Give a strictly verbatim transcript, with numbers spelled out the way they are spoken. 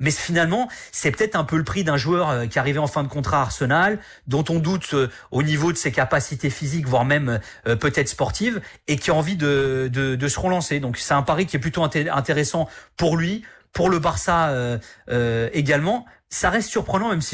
Mais finalement, c'est peut-être un peu le prix d'un joueur euh, qui arrivait en fin de contrat à Arsenal, dont on doute euh, au niveau de ses capacités physiques, voire même euh, peut-être sportives, et qui a envie de, de, de se relancer. Donc c'est un pari qui est plutôt inté- intéressant pour lui, pour le Barça euh, euh, également. Ça reste surprenant, même si